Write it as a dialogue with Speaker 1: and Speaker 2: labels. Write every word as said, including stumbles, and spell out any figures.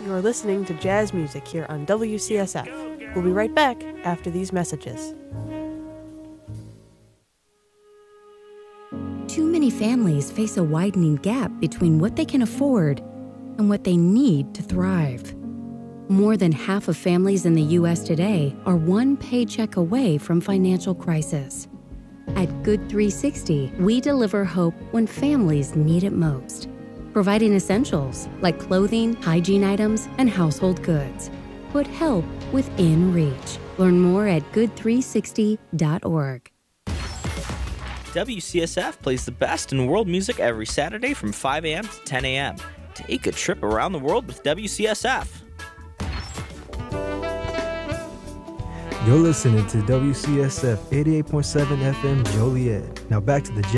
Speaker 1: You're listening to jazz music here on W C S F. We'll be right back after these messages.
Speaker 2: Too many families face a widening gap between what they can afford and what they need to thrive. More than half of families in the U S today are one paycheck away from financial crisis. At Good three sixty, we deliver hope when families need it most, providing essentials like clothing, hygiene items, and household goods. Put help within reach. Learn more at good three sixty dot org.
Speaker 3: W C S F plays the best in world music every Saturday from five a.m. to ten a.m. Take a trip around the world with W C S F.
Speaker 4: You're listening to W C S F eighty-eight point seven F M Joliet. Now back to the